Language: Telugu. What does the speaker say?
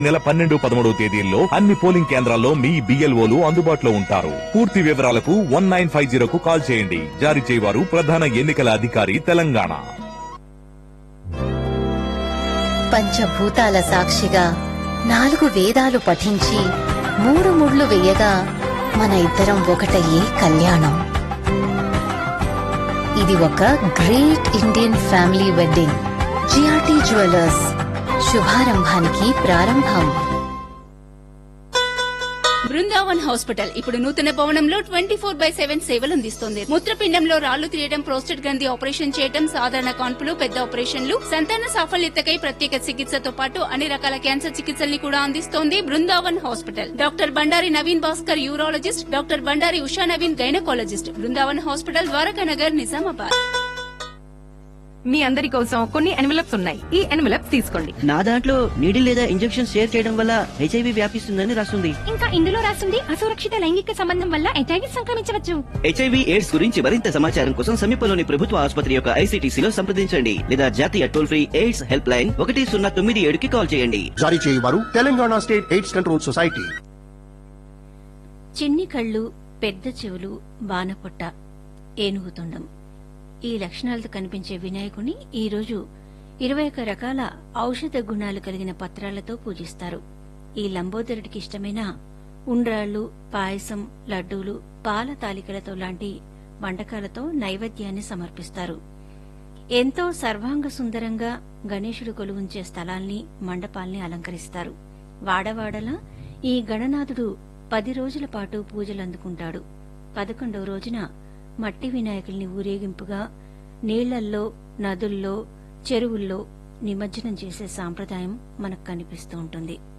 నెల 12, 13 తేదీల్లో అన్ని పోలింగ్ కేంద్రాల్లో మీ BLOలు అందుబాటులో ఉంటారు. పూర్తి వివరాలకు 1950కు కాల్ చేయండి. జారీ చేయవారు ప్రధాన ఎన్నికల అధికారి తెలంగాణ. పంచభూతాల సాక్షిగా 4 వేదాలు పఠించి 3 ముళ్ళు వేయగా మన ఇద్దరం ఒకటయ్యే కళ్యాణం. ఇది ఒక great Indian family wedding. GRT jewellers, శుభారంభానికి ప్రారంభం. బృందావన్ హాస్పిటల్ ఇప్పుడు నూతన భవనంలో 24/7 సేవలు అందిస్తోంది. మూత్రపిండంలో రాళ్లు తీయడం, ప్రోస్టేట్ గ్రంథి ఆపరేషన్ చేయడం, సాధారణ కాన్పులు, పెద్ద ఆపరేషన్లు, సంతాన సాఫల్యతకై ప్రత్యేక చికిత్సతో పాటు అన్ని రకాల క్యాన్సర్ చికిత్సల్ని కూడా అందిస్తోంది Brindavan hospital. Doctor Bandari Naveen Bhaskar urologist, doctor Bandari Usha Naveen gynaecologist. Brindavan hospital, Dwarakanagar, Nizamabad. మీ అందరి కోసం కొన్ని ఎన్వెలప్స్ ఉన్నాయి. ఈ ఎన్వెలప్స్ తీసుకోండి. నా దాంట్లో నీడిల్ లేదా ఇంజెక్షన్ షేర్ చేయడం వల్ల HIV వ్యాపిస్తుందని రాస్తుంది. ఇంకా ఇందులో రాస్తుంది అసురక్షిత లైంగిక సంబంధం వల్ల HIV సంక్రమించవచ్చు. HIV ఎయిడ్స్ గురించి మరింత సమాచారం కోసం సమీపంలోని ప్రభుత్వ ఆసుపత్రి యొక్క ICTCలో సంప్రదించండి లేదా జాతీయ toll free AIDS help line 1097కి call చేయండి. జారీ చేయవారు Telangana state AIDS control society. చిన్ని కళ్ళు, పెద్ద చెవులు, బాణపొట్ట, ఏనుగుతుండం, ఈ లక్షణాలతో కనిపించే వినాయకుని ఈరోజు 21 రకాల ఔషధ గుణాలు కలిగిన పత్రాలతో పూజిస్తారు. ఈ లంబోదరుడికి ఇష్టమైన ఉండ్రాళ్లు, పాయసం, లడ్డూలు, పాల తాలికలతో లాంటి వంటకాలతో నైవేద్యాన్ని సమర్పిస్తారు. ఎంతో సర్వాంగ సుందరంగా గణేశుడు కొలువుంచే స్థలాల్ని, మండపాల్ని అలంకరిస్తారు. వాడవాడలా ఈ గణనాథుడు 10 రోజుల పాటు పూజలందుకుంటాడు. 11వ రోజున మట్టి వినాయకుల్ని ఊరేగింపుగా నీళ్లల్లో, నదుల్లో, చెరువుల్లో నిమజ్జనం చేసే సాంప్రదాయం మనకు కనిపిస్తూ ఉంటుంది.